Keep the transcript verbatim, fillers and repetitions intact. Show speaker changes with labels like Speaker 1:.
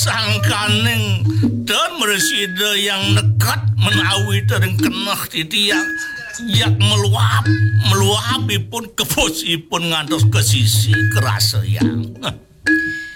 Speaker 1: sangkaning dan meresida yang nekat menawi tering kenah titiang yak meluap meluapipun ke posipun ngantos ke sisi kerasa yang